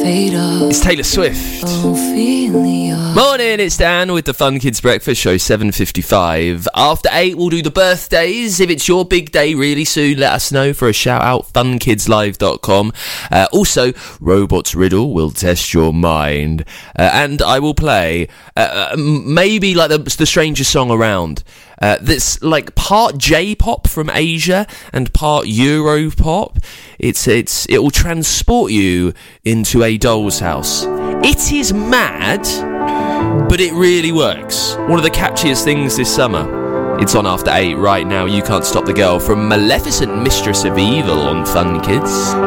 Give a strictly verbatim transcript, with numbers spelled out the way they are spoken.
fade off. It's Taylor Swift. Oh, feel the Morning, it's Dan with the Fun Kids Breakfast Show, seven fifty-five. After eight, we'll do the birthdays. If it's your big day really soon, let us know for a shout out, fun kids live dot com. Uh, also, Robots Riddle will test your mind. Uh, and I will play uh, maybe like the, the strangest song around. Uh, that's like part J-pop from Asia and part Euro-pop. It's, it's, it will transport you into a doll's house. It is mad, but it really works. One of the catchiest things this summer. It's on after eight right now. You Can't Stop the Girl from Maleficent, Mistress of Evil on Fun Kids.